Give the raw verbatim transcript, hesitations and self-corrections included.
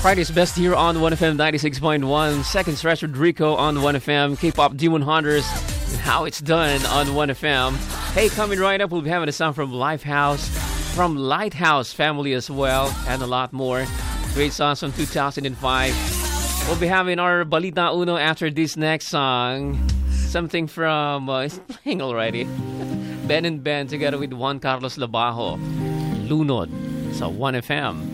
Friday's best here on one F M ninety-six point one. Second stretch with Rico on one F M. K-pop Demon Hunters and How It's Done on one F M. Hey, coming right up, we'll be having a song from Lifehouse, from Lighthouse Family as well, and a lot more. Great songs from two thousand five. We'll be having our Balita Uno after this next song. Something from, uh, it's playing already. Ben and Ben together with Juan Carlos Labajo. Lunod sa one F M.